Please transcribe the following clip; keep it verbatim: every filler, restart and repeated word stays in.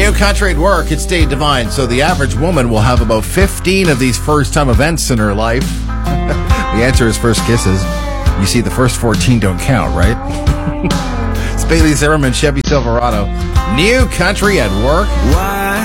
New country at work, it's Dave Devine. So the average woman will have about fifteen of these first-time events in her life. The answer is first kisses. You see, the first fourteen don't count, right? It's Bailey Zimmerman, Chevy Silverado. New country at work. Why